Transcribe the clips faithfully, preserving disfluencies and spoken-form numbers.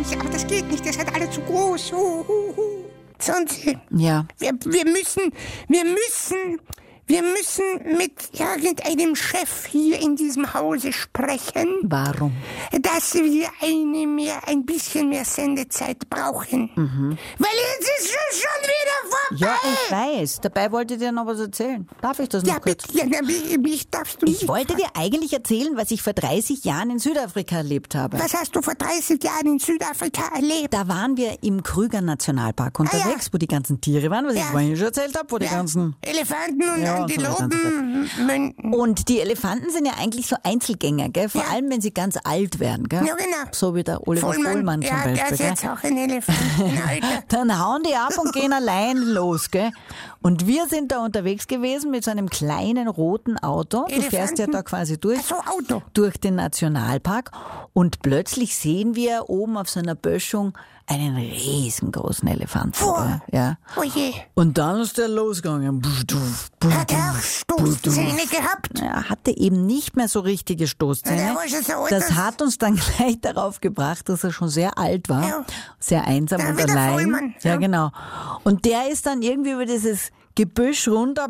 nicht, aber das geht nicht, das ist alle zu groß. Hu, hu, hu. Sonst, Ja. wir, wir müssen, wir müssen, wir müssen mit irgendeinem Chef hier in diesem Hause sprechen, Warum? dass wir eine mehr, ein bisschen mehr Sendezeit brauchen. Mhm. Weil jetzt ist es schon wieder vorbei. Ja, ich weiß. Dabei wollte ich dir noch was erzählen. Darf ich das noch Ja, kurz? bitte, ja, na, mich, mich darfst du nicht. Ich wollte dir eigentlich erzählen, was ich vor dreißig Jahren in Südafrika erlebt habe. Was hast du vor dreißig Jahren in Südafrika erlebt? Da waren wir im Krüger Nationalpark unterwegs, Ah, ja. wo die ganzen Tiere waren, was Ja. ich vorhin schon erzählt habe, wo die Ja, ganzen... Elefanten und Ja, und so weiter und so Antilopen, Münten. Und die Elefanten sind ja eigentlich so Einzelgänger, gell? Vor Ja. allem, wenn sie ganz alt werden, gell? Ja, genau. So wie der Oliver Vollmann zum ja, Beispiel, der ist gell? jetzt auch ein Elefantenalter. Dann hauen die ab und gehen allein los, gell? Und wir sind da unterwegs gewesen mit so einem kleinen roten Auto. Du fährst ja Elefanten? da quasi durch. Ach so, Auto. Durch den Nationalpark. Und plötzlich sehen wir oben auf so einer Böschung einen riesengroßen Elefanten. Boah. Ja. Oh je. Und dann ist der losgegangen. Hat er auch Stoßzähne gehabt? Er hatte eben nicht mehr so richtige Na, Stoßzähne. der war schon so alt, Das dass- hat uns dann gleich darauf gebracht, dass er schon sehr alt war, Ja. sehr einsam Ja, und wie der allein. Vollmann, Ja, ja. genau. Und der ist dann irgendwie über dieses Gebüsch runter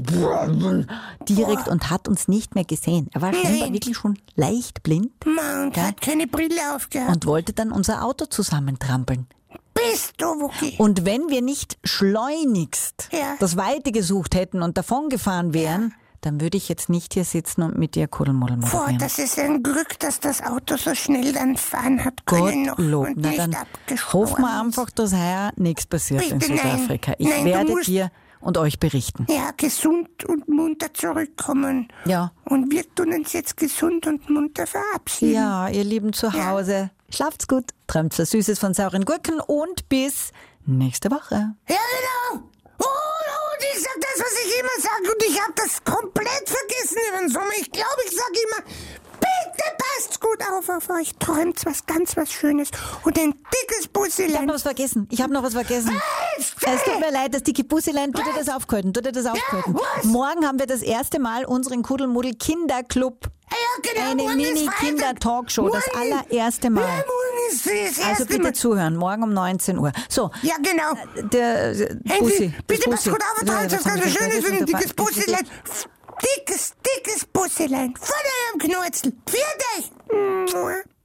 direkt und hat uns nicht mehr gesehen. Er war scheinbar Nein. wirklich schon leicht blind Mann, Ja. hat keine Brille aufgehabt. und wollte dann unser Auto zusammentrampeln. Bist du, Wookie? Und wenn wir nicht schleunigst Ja. das Weite gesucht hätten und davongefahren wären, dann würde ich jetzt nicht hier sitzen und mit dir Kuddelmuddel Boah, moderieren. das ist ein Glück, dass das Auto so schnell dann fahren hat können noch Gottlob. und Na nicht dann abgeschoren hoffen wir ist. einfach, dass heuer nichts passiert in Bitte, nein. Südafrika. Ich Nein, du werde musst- dir und euch berichten. Ja, gesund und munter zurückkommen. Ja. Und wir tun uns jetzt gesund und munter verabschieden. Ja, ihr Lieben zu Hause, schlaft's gut, träumt was Süßes von sauren Gurken und bis nächste Woche. Ja, genau. Oh, und ich sag das, was ich immer sage. Und ich habe das komplett vergessen über den Sommer. Ich glaube, ich sage immer, bitte passt gut auf auf euch. Träumt was ganz was Schönes. Und ein dickes Ich habe Busselein. noch was vergessen. Ich habe noch was vergessen. Es tut mir leid, das dicke Bussilein, tu dir das aufgehalten, tu dir das aufgehalten. was? Morgen haben wir das erste Mal unseren Kuddelmuddel Kinderclub. Ja, genau. Eine morgen ist Mini-Kinder-Talkshow, das Freitag. Morgen- allererste Mal. Ja, morgen ist das erste Also bitte Mal. zuhören, morgen um neunzehn Uhr. So, Ja, genau. der äh, Hey, Bussi. bitte das passt Bussi. gut auf und Ja, träumt was was hab ganz ich Schönes. vergessen? Ein dickes Da war- Busselein. Dickes, dickes Busselein. Von eurem Knurzel. Für dich.